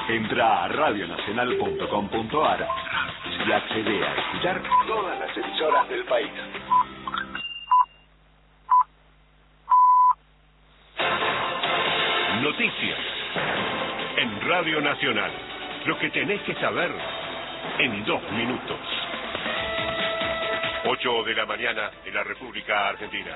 Entra a radionacional.com.ar y accede a escuchar todas las emisoras del país. Noticias en Radio Nacional. Lo que tenés que saber en 2 minutos. 8 de la mañana en la República Argentina.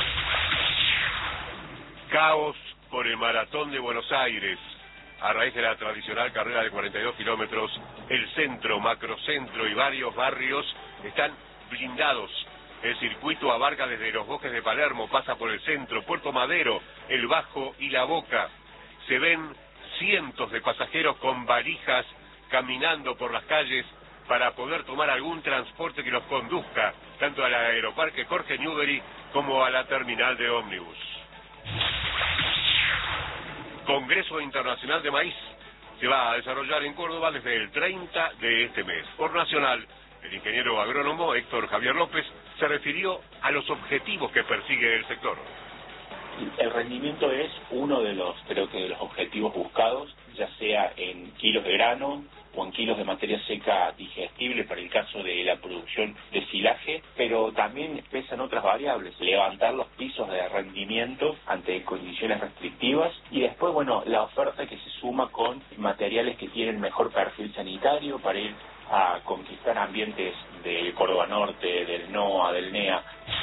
Caos por el Maratón de Buenos Aires. A raíz de la tradicional carrera de 42 kilómetros, el centro, macrocentro y varios barrios están blindados. El circuito abarca desde los bosques de Palermo, pasa por el centro, Puerto Madero, el Bajo y la Boca. Se ven cientos de pasajeros con valijas caminando por las calles para poder tomar algún transporte que los conduzca, tanto al aeroparque Jorge Newbery como a la terminal de ómnibus. Congreso Internacional de Maíz se va a desarrollar en Córdoba desde el 30 de este mes. Por Nacional, el ingeniero agrónomo Héctor Javier López se refirió a los objetivos que persigue el sector. El rendimiento es uno de los, creo que de los objetivos buscados, ya sea en kilos de grano o en kilos de materia seca digestible para el caso de la producción de silaje, pero también pesan otras variables, levantar los pisos de rendimiento ante condiciones restrictivas y después, bueno, la oferta que se suma con materiales que tienen mejor perfil sanitario para ir a conquistar ambientes del Córdoba Norte, del NOA, del NEA.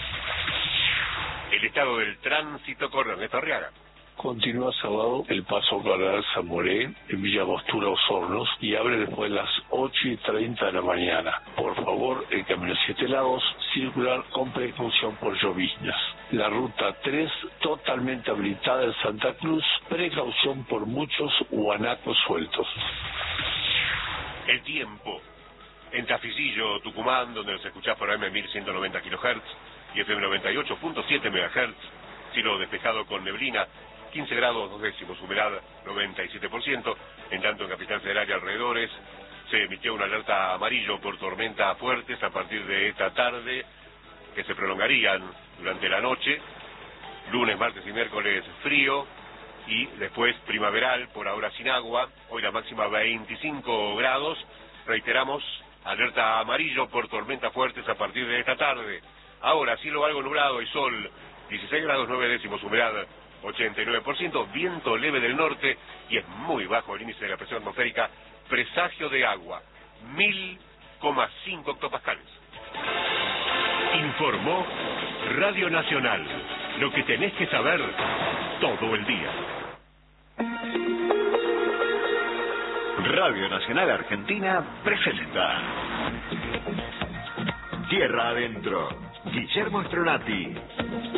El estado del tránsito con Ernesto Arriaga. Continúa cerrado el paso Cardenal Zamoré en Villa Angostura, Osornos, y abre después de las 8:30 de la mañana. Por favor, el camino 7 Lagos, circular con precaución por lloviznas. La ruta 3, totalmente habilitada en Santa Cruz, precaución por muchos guanacos sueltos. El tiempo. En Tafillo, Tucumán, donde nos escuchás por AM 1190 kHz y FM 98.7 MHz, cielo despejado con neblina, 15 grados 2 décimos, humedad 97%, en tanto en Capital Federal y alrededores se emitió una alerta amarillo por tormentas fuertes a partir de esta tarde, que se prolongarían durante la noche, lunes, martes y miércoles frío, y después primaveral, por ahora sin agua, hoy la máxima 25 grados, reiteramos, alerta amarillo por tormentas fuertes a partir de esta tarde. Ahora, cielo algo nublado y sol, 16 grados 9 décimos, humedad 89%, viento leve del norte y es muy bajo el índice de la presión atmosférica, presagio de agua, 1000,5 hectopascales. Informó Radio Nacional, lo que tenés que saber todo el día. Radio Nacional Argentina presenta Tierra Adentro. Guillermo Stronati.